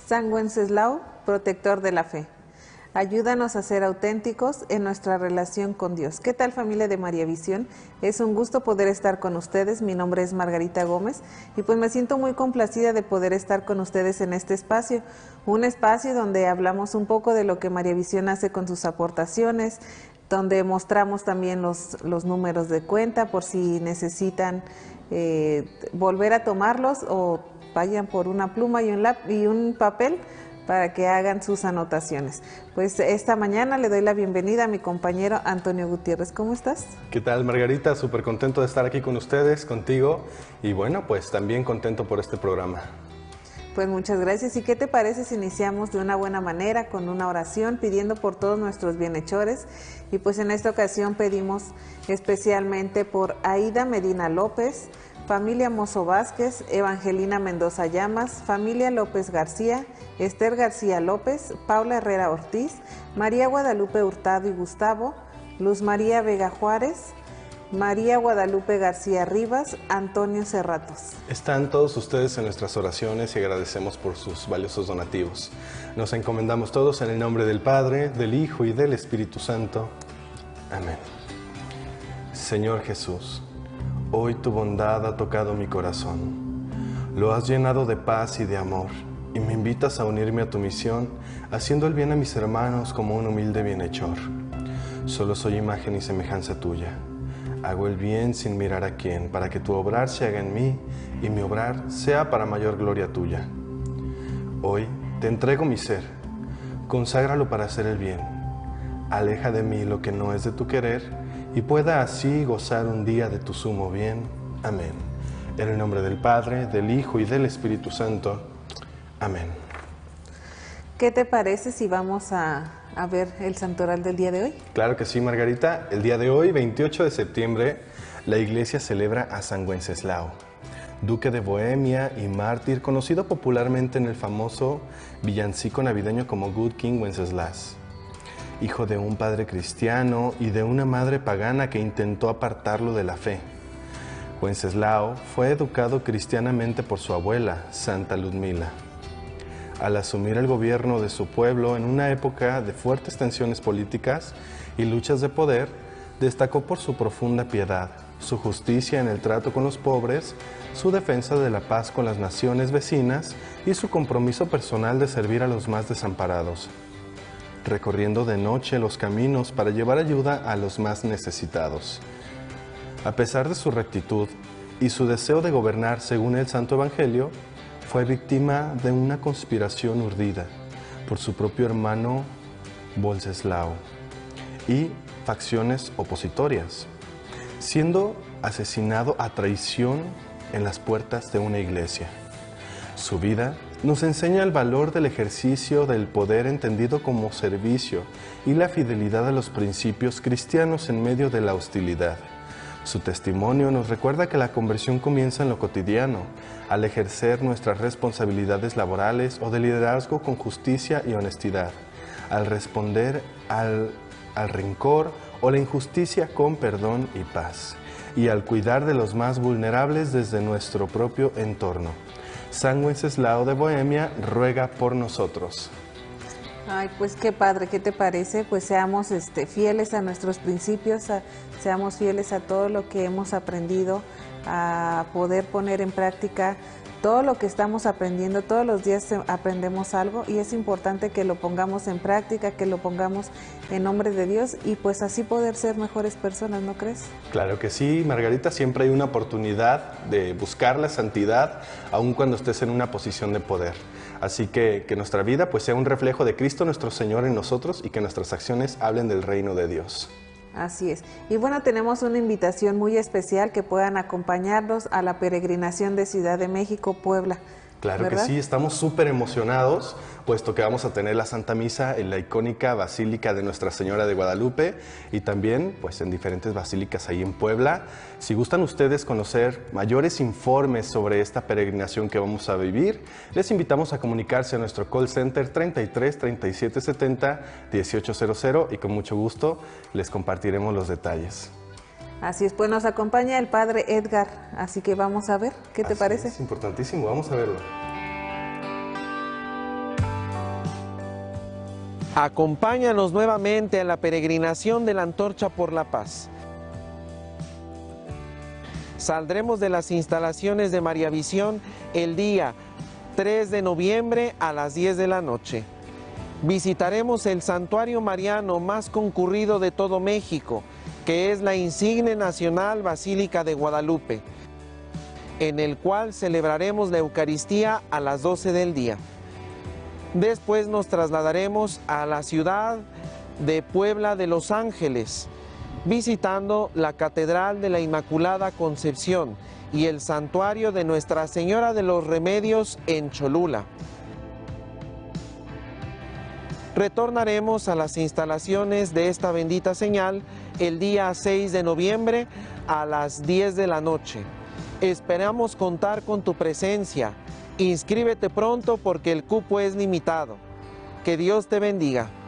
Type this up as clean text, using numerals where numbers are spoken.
San Wenceslao, protector de la fe. Ayúdanos a ser auténticos en nuestra relación con Dios. ¿Qué tal, familia de María Visión? Es un gusto poder estar con ustedes. Mi nombre es Margarita Gómez y pues me siento muy complacida de poder estar con ustedes en este espacio. Un espacio donde hablamos un poco de lo que María Visión hace con sus aportaciones, donde mostramos también los números de cuenta por si necesitan volver a tomarlos o vayan por una pluma y un papel para que hagan sus anotaciones. Pues esta mañana le doy la bienvenida a mi compañero Antonio Gutiérrez. ¿Cómo estás? ¿Qué tal, Margarita? Súper contento de estar aquí con ustedes, contigo, y bueno, pues también contento por este programa. Pues muchas gracias. ¿Y qué te parece si iniciamos de una buena manera con una oración pidiendo por todos nuestros bienhechores? Y pues en esta ocasión pedimos especialmente por Aida Medina López, familia Mozo Vázquez, Evangelina Mendoza Llamas, familia López García, Esther García López, Paula Herrera Ortiz, María Guadalupe Hurtado y Gustavo, Luz María Vega Juárez, María Guadalupe García Rivas, Antonio Cerratos. Están todos ustedes en nuestras oraciones y agradecemos por sus valiosos donativos. Nos encomendamos todos en el nombre del Padre, del Hijo y del Espíritu Santo. Amén. Señor Jesús, hoy tu bondad ha tocado mi corazón. Lo has llenado de paz y de amor y me invitas a unirme a tu misión, haciendo el bien a mis hermanos como un humilde bienhechor. Solo soy imagen y semejanza tuya. Hago el bien sin mirar a quién, para que tu obrar se haga en mí y mi obrar sea para mayor gloria tuya. Hoy te entrego mi ser, conságralo para hacer el bien. Aleja de mí lo que no es de tu querer y pueda así gozar un día de tu sumo bien. Amén. En el nombre del Padre, del Hijo y del Espíritu Santo. Amén. ¿Qué te parece si vamos a ver el santoral del día de hoy? Claro que sí, Margarita. El día de hoy, 28 de septiembre, la iglesia celebra a San Wenceslao, duque de Bohemia y mártir, conocido popularmente en el famoso villancico navideño como Good King Wenceslas. Hijo de un padre cristiano y de una madre pagana que intentó apartarlo de la fe. Wenceslao fue educado cristianamente por su abuela, Santa Ludmila. Al asumir el gobierno de su pueblo en una época de fuertes tensiones políticas y luchas de poder, destacó por su profunda piedad, su justicia en el trato con los pobres, su defensa de la paz con las naciones vecinas y su compromiso personal de servir a los más desamparados, recorriendo de noche los caminos para llevar ayuda a los más necesitados. A pesar de su rectitud y su deseo de gobernar según el Santo Evangelio, fue víctima de una conspiración urdida por su propio hermano Wenceslao y facciones opositorias, siendo asesinado a traición en las puertas de una iglesia. Su vida nos enseña el valor del ejercicio del poder entendido como servicio y la fidelidad a los principios cristianos en medio de la hostilidad. Su testimonio nos recuerda que la conversión comienza en lo cotidiano, al ejercer nuestras responsabilidades laborales o de liderazgo con justicia y honestidad, al responder al rencor o la injusticia con perdón y paz, y al cuidar de los más vulnerables desde nuestro propio entorno. San Wenceslao de Bohemia ruega por nosotros. Ay, pues qué padre, ¿qué te parece? Pues seamos fieles a nuestros principios, seamos fieles a todo lo que hemos aprendido, a poder poner en práctica todo lo que estamos aprendiendo. Todos los días aprendemos algo y es importante que lo pongamos en práctica, que lo pongamos en nombre de Dios y pues así poder ser mejores personas, ¿no crees? Claro que sí, Margarita, siempre hay una oportunidad de buscar la santidad, aun cuando estés en una posición de poder. Así que nuestra vida pues sea un reflejo de Cristo nuestro Señor en nosotros y que nuestras acciones hablen del reino de Dios. Así es. Y bueno, tenemos una invitación muy especial que puedan acompañarnos a la peregrinación de Ciudad de México, Puebla. Claro, ¿verdad? que sí, estamos súper emocionados, puesto que vamos a tener la Santa Misa en la icónica Basílica de Nuestra Señora de Guadalupe y también pues en diferentes basílicas ahí en Puebla. Si gustan ustedes conocer mayores informes sobre esta peregrinación que vamos a vivir, les invitamos a comunicarse a nuestro call center 33 37 70 1800 y con mucho gusto les compartiremos los detalles. Así es, pues nos acompaña el padre Edgar, así que vamos a ver, ¿qué te parece? Es importantísimo, vamos a verlo. Acompáñanos nuevamente a la peregrinación de la Antorcha por la Paz. Saldremos de las instalaciones de María Visión el día 3 de noviembre a las 10 de la noche. Visitaremos el santuario mariano más concurrido de todo México, que es la insigne nacional Basílica de Guadalupe, en el cual celebraremos la Eucaristía a las 12 del día. Después nos trasladaremos a la ciudad de Puebla de Los Ángeles, visitando la Catedral de la Inmaculada Concepción y el santuario de Nuestra Señora de los Remedios en Cholula. Retornaremos a las instalaciones de esta bendita señal el día 6 de noviembre a las 10 de la noche. Esperamos contar con tu presencia. Inscríbete pronto porque el cupo es limitado. Que Dios te bendiga.